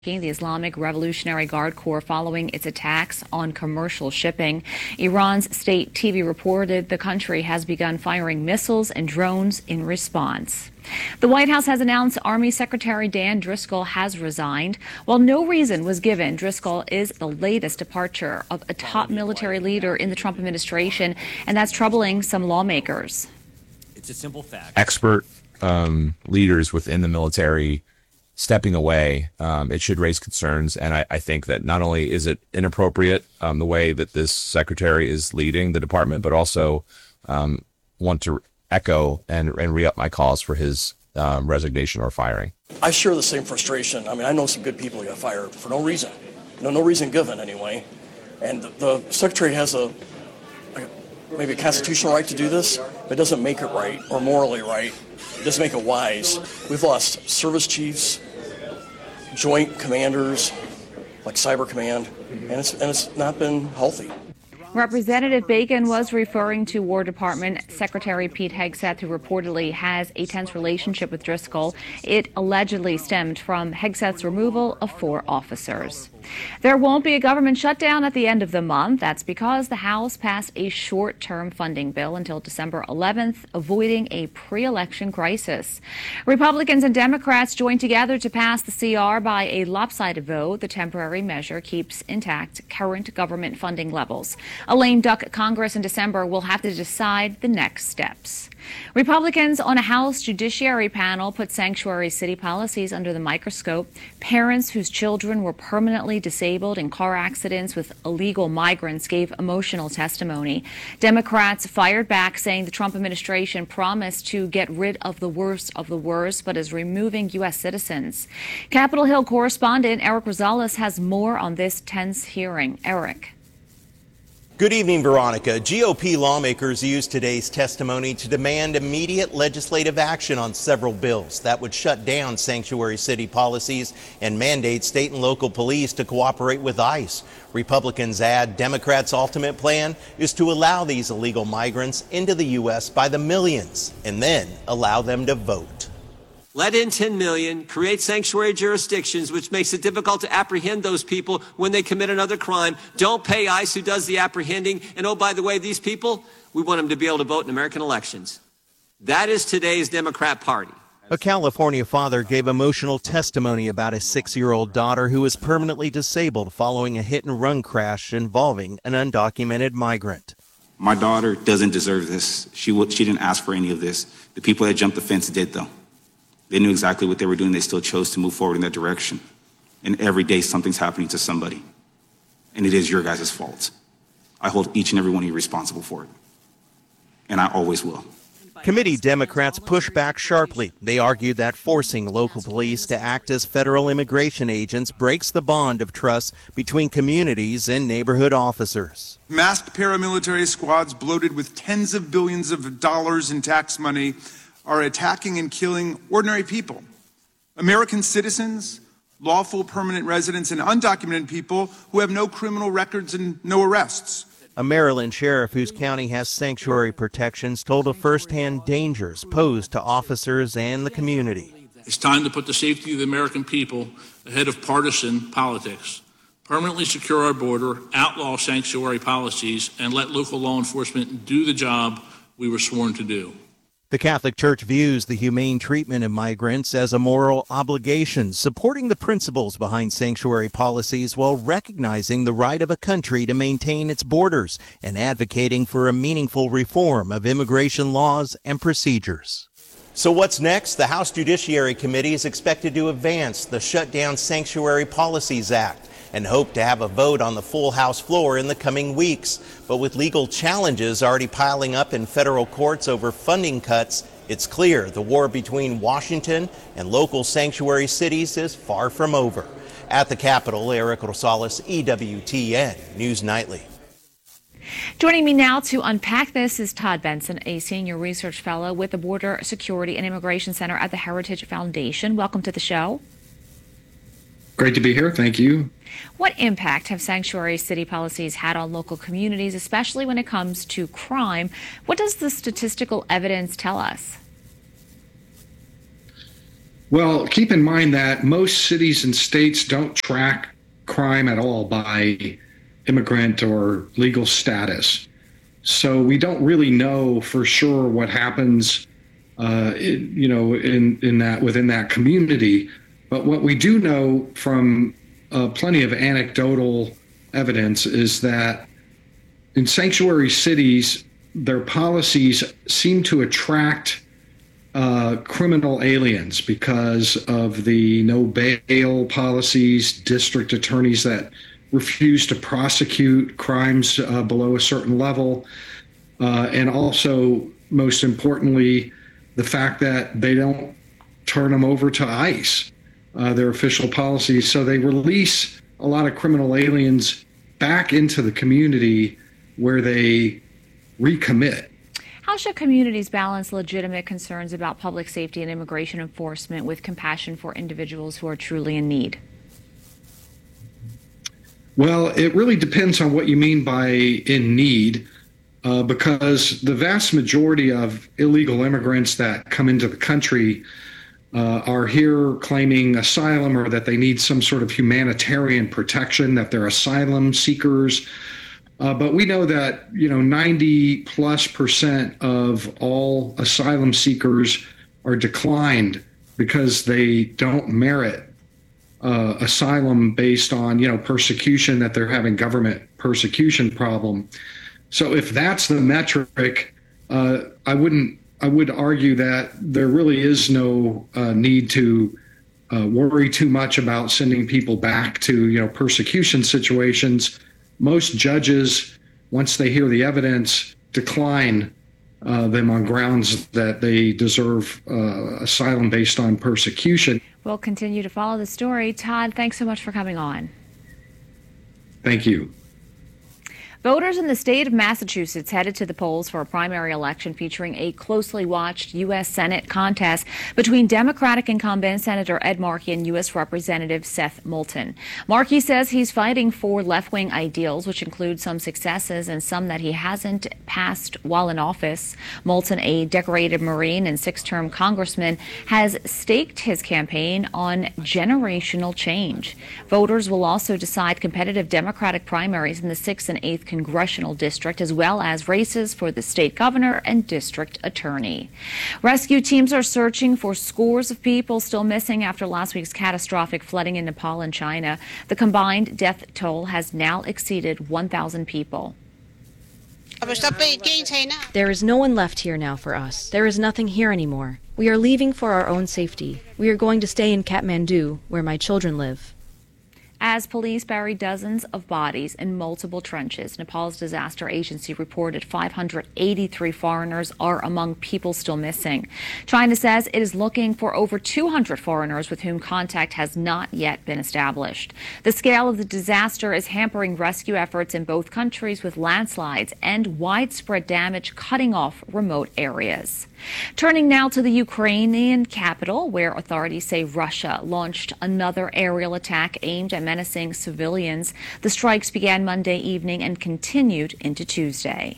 The Islamic Revolutionary Guard Corps following its attacks on commercial shipping. Iran's state TV reported the country has begun firing missiles and drones in response. The White House has announced Army Secretary Dan Driscoll has resigned. While no reason was given, Driscoll is the latest departure of a top military leader in the Trump administration, and that's troubling some lawmakers. It's a simple fact. Expert leaders within the military stepping away, it should raise concerns. And I think that not only is it inappropriate the way that this secretary is leading the department, but also want to echo and re-up my calls for his resignation or firing. I share the same frustration. I mean, I know some good people who got fired for no reason. No reason given anyway. And the secretary has maybe a constitutional right to do this, but it doesn't make it right or morally right. It doesn't make it wise. We've lost service chiefs, joint commanders, like Cyber Command, and it's not been healthy. Representative Bacon was referring to War Department Secretary Pete Hegseth, who reportedly has a tense relationship with Driscoll. It allegedly stemmed from Hegseth's removal of 4 officers. There won't be a government shutdown at the end of the month. That's because the House passed a short-term funding bill until December 11th, avoiding a pre-election crisis. Republicans and Democrats joined together to pass the CR by a lopsided vote. The temporary measure keeps intact current government funding levels. A lame duck Congress in December will have to decide the next steps. Republicans on a House Judiciary panel put sanctuary city policies under the microscope. Parents whose children were permanently disabled in car accidents with illegal migrants gave emotional testimony. Democrats fired back, saying the Trump administration promised to get rid of the worst, but is removing U.S. citizens. Capitol Hill correspondent Eric Rosales has more on this tense hearing. Eric. Good evening, Veronica. GOP lawmakers used today's testimony to demand immediate legislative action on several bills that would shut down sanctuary city policies and mandate state and local police to cooperate with ICE. Republicans add Democrats' ultimate plan is to allow these illegal migrants into the U.S. by the millions and then allow them to vote. Let in 10 million, create sanctuary jurisdictions, which makes it difficult to apprehend those people when they commit another crime. Don't pay ICE, who does the apprehending. And oh, by the way, these people, we want them to be able to vote in American elections. That is today's Democrat Party. A California father gave emotional testimony about his 6-year-old daughter who was permanently disabled following a hit-and-run crash involving an undocumented migrant. My daughter doesn't deserve this. She didn't ask for any of this. The people that jumped the fence did, though. They knew exactly what they were doing. They still chose to move forward in that direction. And every day something's happening to somebody. And it is your guys' fault. I hold each and every one of you responsible for it. And I always will. Committee Democrats pushed back sharply. They argued that forcing local police to act as federal immigration agents breaks the bond of trust between communities and neighborhood officers. Masked paramilitary squads bloated with tens of billions of dollars in tax money are attacking and killing ordinary people, American citizens, lawful permanent residents, and undocumented people who have no criminal records and no arrests. A Maryland sheriff whose county has sanctuary protections told of firsthand dangers posed to officers and the community. It's time to put the safety of the American people ahead of partisan politics. Permanently secure our border, outlaw sanctuary policies, and let local law enforcement do the job we were sworn to do. The Catholic Church views the humane treatment of migrants as a moral obligation, supporting the principles behind sanctuary policies while recognizing the right of a country to maintain its borders and advocating for a meaningful reform of immigration laws and procedures. So what's next? The House Judiciary Committee is expected to advance the Shutdown Sanctuary Policies Act and hope to have a vote on the full House floor in the coming weeks. But with legal challenges already piling up in federal courts over funding cuts, it's clear the war between Washington and local sanctuary cities is far from over. At the Capitol, Eric Rosales, EWTN News Nightly. Joining me now to unpack this is Todd Benson, a senior research fellow with the Border Security and Immigration Center at the Heritage Foundation. Welcome to the show. Great to be here. Thank you. What impact have sanctuary city policies had on local communities, especially when it comes to crime? What does the statistical evidence tell us? Well, keep in mind that most cities and states don't track crime at all by immigrant or legal status. So we don't really know for sure what happens, in that within that community. But what we do know from plenty of anecdotal evidence is that in sanctuary cities, their policies seem to attract criminal aliens because of the no bail policies, district attorneys that refuse to prosecute crimes below a certain level, and also, most importantly, the fact that they don't turn them over to ICE, their official policies. So they release a lot of criminal aliens back into the community where they recommit. How should communities balance legitimate concerns about public safety and immigration enforcement with compassion for individuals who are truly in need? Well, it really depends on what you mean by in need, because the vast majority of illegal immigrants that come into the country are here claiming asylum or that they need some sort of humanitarian protection, that they're asylum seekers. But we know that, 90+% of all asylum seekers are declined because they don't merit asylum based on, persecution, that they're having government persecution problem. So if that's the metric, I would argue that there really is no need to worry too much about sending people back to, persecution situations. Most judges, once they hear the evidence, decline them on grounds that they deserve asylum based on persecution. We'll continue to follow the story. Todd, thanks so much for coming on. Thank you. Voters in the state of Massachusetts headed to the polls for a primary election featuring a closely watched U.S. Senate contest between Democratic incumbent Senator Ed Markey and U.S. Representative Seth Moulton. Markey says he's fighting for left-wing ideals, which include some successes and some that he hasn't passed while in office. Moulton, a decorated Marine and six-term congressman, has staked his campaign on generational change. Voters will also decide competitive Democratic primaries in the 6th and 8th congressional district, as well as races for the state governor and district attorney. Rescue teams are searching for scores of people still missing after last week's catastrophic flooding in Nepal and China. The combined death toll has now exceeded 1,000 people. There is no one left here now for us. There is nothing here anymore. We are leaving for our own safety. We are going to stay in Kathmandu, where my children live. As police buried dozens of bodies in multiple trenches, Nepal's disaster agency reported 583 foreigners are among people still missing. China says it is looking for over 200 foreigners with whom contact has not yet been established. The scale of the disaster is hampering rescue efforts in both countries, with landslides and widespread damage cutting off remote areas. Turning now to the Ukrainian capital, where authorities say Russia launched another aerial attack aimed at menacing civilians. The strikes began Monday evening and continued into Tuesday.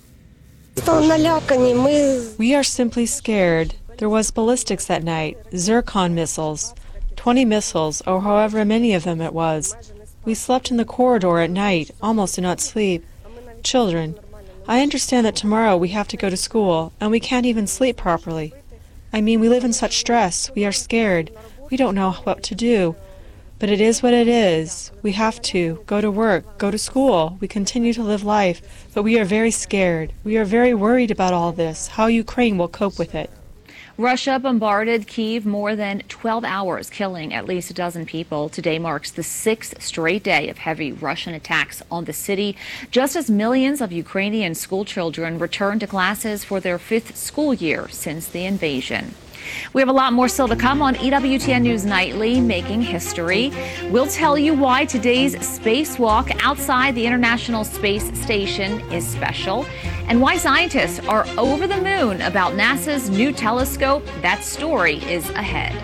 We are simply scared. There was ballistics that night, Zircon missiles, 20 missiles, or however many of them it was. We slept in the corridor at night, almost did not sleep. Children. I understand that tomorrow we have to go to school, and we can't even sleep properly. I mean, we live in such stress. We are scared. We don't know what to do. But it is what it is. We have to go to work, go to school. We continue to live life, but we are very scared. We are very worried about all this, how Ukraine will cope with it. Russia bombarded Kyiv more than 12 hours, killing at least a dozen people. Today marks the 6th straight day of heavy Russian attacks on the city, just as millions of Ukrainian school children return to classes for their 5th school year since the invasion. We have a lot more still to come on EWTN News Nightly, Making History. We'll tell you why today's spacewalk outside the International Space Station is special, and why scientists are over the moon about NASA's new telescope. That story is ahead.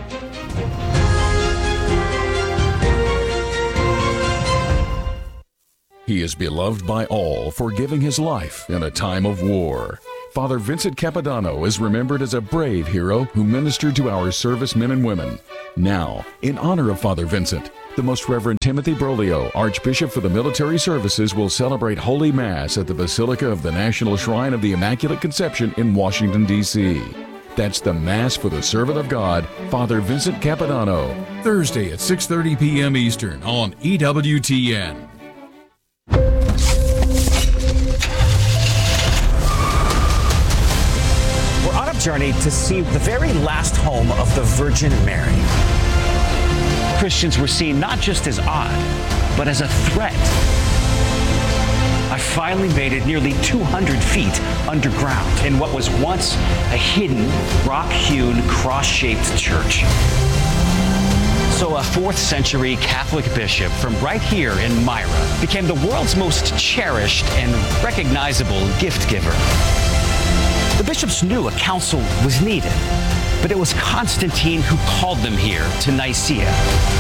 He is beloved by all for giving his life in a time of war. Father Vincent Capodanno is remembered as a brave hero who ministered to our servicemen and women. Now, in honor of Father Vincent, the Most Reverend Timothy Broglio, Archbishop for the Military Services, will celebrate Holy Mass at the Basilica of the National Shrine of the Immaculate Conception in Washington, D.C. That's the Mass for the Servant of God, Father Vincent Capodanno. Thursday at 6:30 p.m. Eastern on EWTN. We're on a journey to see the very last home of the Virgin Mary. Christians were seen not just as odd, but as a threat. I finally made it nearly 200 feet underground in what was once a hidden, rock-hewn, cross-shaped church. So a 4th century Catholic bishop from right here in Myra became the world's most cherished and recognizable gift giver. The bishops knew a council was needed, but it was Constantine who called them here to Nicaea.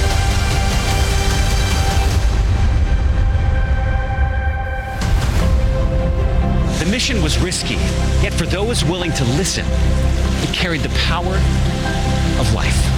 The mission was risky, yet for those willing to listen, it carried the power of life.